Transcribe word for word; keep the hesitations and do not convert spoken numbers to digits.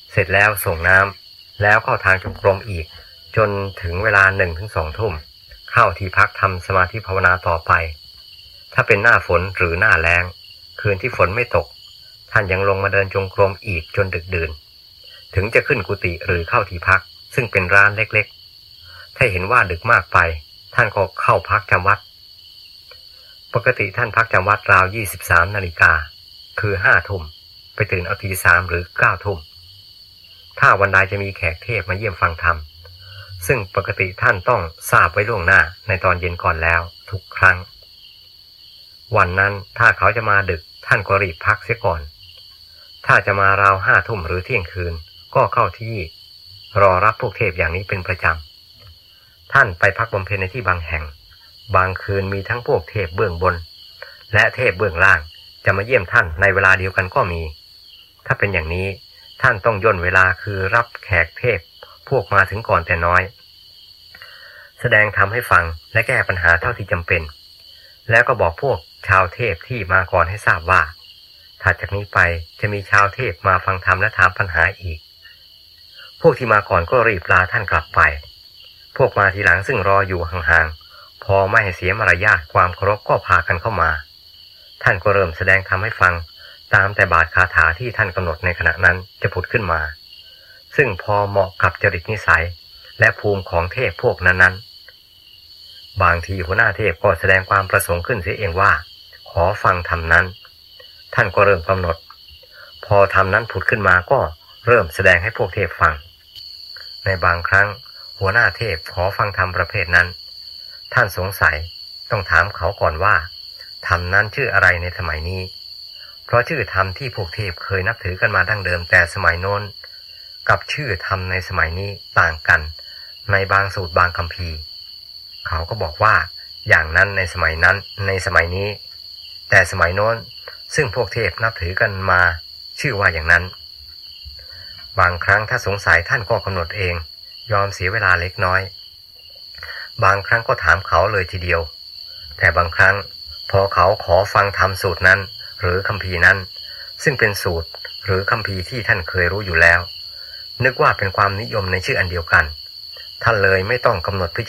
เสร็จแล้วส่งน้ำแล้วเข้าทางจงกรมอีกจนถึงเวลาหนึ่งถึงสองทุ่มเข้าที่พักทำสมาธิภาวนาต่อไปถ้าเป็นหน้าฝนหรือหน้าแล้งคืนที่ฝนไม่ตกท่านยังลงมาเดินจงกรมอีกจนดึกดื่นถึงจะขึ้นกุฏิหรือเข้าที่พักซึ่งเป็นร้านเล็กๆถ้าเห็นว่าดึกมากไปท่านก็เข้าพักจำวัดปกติท่านพักจำวัดราวยี่สิบสามนาฬิกาคือห้าทุ่มไปตื่นเอาตีสามหรือเก้าทุ่มถ้าวันใดจะมีแขกเทพมาเยี่ยมฟังธรรมซึ่งปกติท่านต้องทราบไว้ล่วงหน้าในตอนเย็นก่อนแล้วทุกครั้งวันนั้นถ้าเขาจะมาดึกท่านก็รีบพักเสียก่อนถ้าจะมาราวห้าทุ่มหรือเที่ยงคืนก็เข้าที่รอรับพวกเทพอย่างนี้เป็นประจำท่านไปพักบำเพ็ญในที่บางแห่งบางคืนมีทั้งพวกเทพเบื้องบนและเทพเบื้องล่างจะมาเยี่ยมท่านในเวลาเดียวกันก็มีถ้าเป็นอย่างนี้ท่านต้องย่นเวลาคือรับแขกเทพพวกมาถึงก่อนแต่น้อยแสดงธรรมให้ฟังและแก้ปัญหาเท่าที่จำเป็นแล้วก็บอกพวกชาวเทพที่มาก่อนให้ทราบว่าถัดจากนี้ไปจะมีชาวเทพมาฟังธรรมและถามปัญหาอีกพวกที่มาก่อนก็รีบลาท่านกลับไปพวกมาทีหลังซึ่งรออยู่ห่างๆพอไม่ให้เสียมารยาทความเคารพก็พากันเข้ามาท่านก็เริ่มแสดงธรรมให้ฟังตามแต่บาทคาถาที่ท่านกำหนดในขณะนั้นจะผุดขึ้นมาซึ่งพอเหมาะกับจริตนิสัยและภูมิของเทพพวกนั้นๆบางทีหัวหน้าเทพก็แสดงความประสงค์ขึ้นเสียเองว่าขอฟังธรรมนั้นท่านก็เริ่มกำหนดพอธรรมนั้นผุดขึ้นมาก็เริ่มแสดงให้พวกเทพฟังในบางครั้งหัวหน้าเทพขอฟังธรรมประเภทนั้นท่านสงสัยต้องถามเขาก่อนว่าธรรมนั้นชื่ออะไรในสมัยนี้เพราะชื่อธรรมที่พวกเทพเคยนับถือกันมาดั้งเดิมแต่สมัยโน้นกับชื่อธรรมในสมัยนี้ต่างกันในบางสูตรบางคัมภีร์เขาก็บอกว่าอย่างนั้นในสมัยนั้นในสมัยนี้แต่สมัยโน้นซึ่งพวกเทพนับถือกันมาชื่อว่าอย่างนั้นบางครั้งถ้าสงสัยท่านก็กำหนดเองยอมเสียเวลาเล็กน้อยบางครั้งก็ถามเขาเลยทีเดียวแต่บางครั้งพอเขาขอฟังธรรมสูตรนั้นหรือคัมภีร์นั้นซึ่งเป็นสูตรหรือคัมภีร์ที่ท่านเคยรู้อยู่แล้วนึกว่าเป็นความนิยมในชื่ออันเดียวกันท่านเลยไม่ต้องกำหนดพิ